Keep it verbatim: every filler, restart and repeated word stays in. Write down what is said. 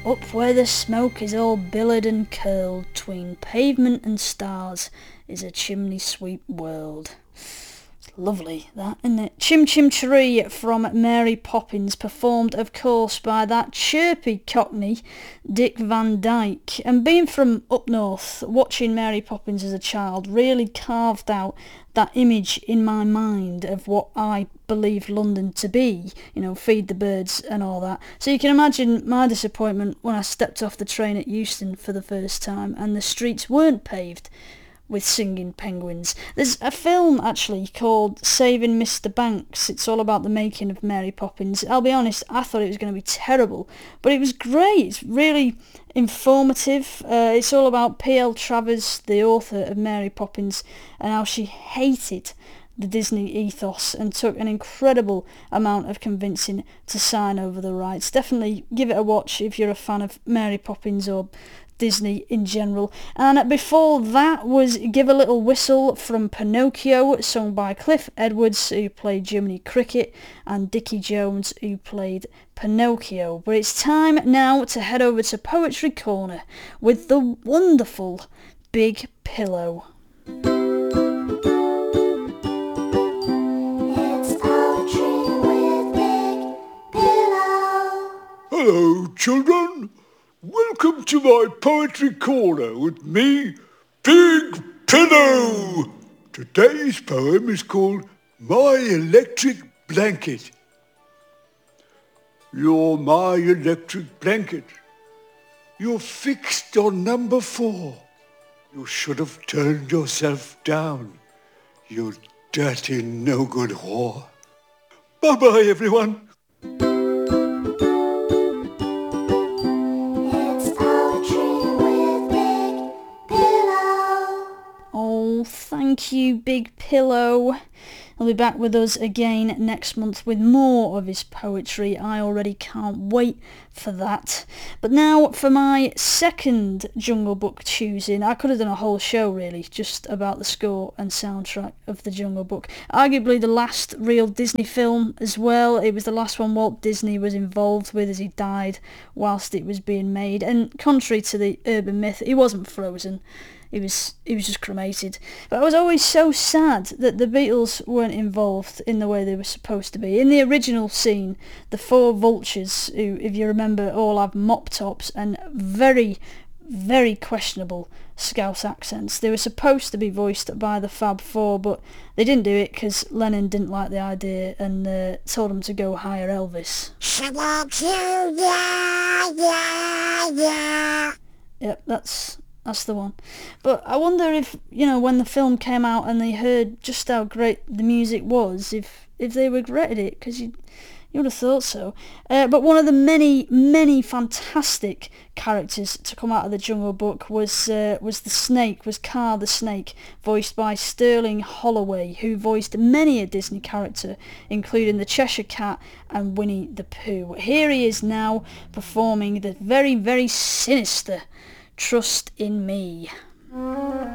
Up where the smoke is all billowed and curled, 'tween pavement and stars is a chimney sweep world. Lovely, that, isn't it? Chim Chim Cheree from Mary Poppins, performed, of course, by that chirpy cockney, Dick Van Dyke. And being from up north, watching Mary Poppins as a child really carved out that image in my mind of what I believe London to be, you know, feed the birds and all that. So you can imagine my disappointment when I stepped off the train at Euston for the first time and the streets weren't paved with singing penguins. There's a film actually called Saving Mister Banks. It's all about the making of Mary Poppins. I'll be honest, I thought it was going to be terrible, but it was great. It's really informative. Uh, it's all about P L Travers, the author of Mary Poppins, and how she hated the Disney ethos and took an incredible amount of convincing to sign over the rights. Definitely give it a watch if you're a fan of Mary Poppins or Disney in general. And before that was Give a Little Whistle from Pinocchio, sung by Cliff Edwards, who played Jiminy Cricket, and Dickie Jones, who played Pinocchio. But it's time now to head over to Poetry Corner with the wonderful Big Pillow. It's poetry with Big Pillow. Hello, children. Welcome to my Poetry Corner with me, Big Pillow. Today's poem is called My Electric Blanket. You're my electric blanket. You're fixed on number four. You should have turned yourself down, you dirty no-good whore. Bye-bye, everyone. Thank you, Big Pillow. He'll be back with us again next month with more of his poetry. I already can't wait for that. But now for my second Jungle Book choosing. I could have done a whole show really just about the score and soundtrack of the Jungle Book. Arguably the last real Disney film as well. It was the last one Walt Disney was involved with as he died whilst it was being made. And contrary to the urban myth, he wasn't frozen. He was he was just cremated. But I was always so sad that the Beatles weren't involved in the way they were supposed to be. In the original scene, the four vultures, who, if you remember, all have mop tops and very, very questionable Scouse accents. They were supposed to be voiced by the Fab Four, but they didn't do it because Lennon didn't like the idea and uh, told them to go hire Elvis. Yep, that's... That's the one. But I wonder if, you know, when the film came out and they heard just how great the music was, if if they regretted it, because you, you would have thought so. Uh, but one of the many, many fantastic characters to come out of the Jungle Book was uh, was the snake, was Kaa the Snake, voiced by Sterling Holloway, who voiced many a Disney character, including the Cheshire Cat and Winnie the Pooh. Here he is now performing the very, very sinister Trust in Me.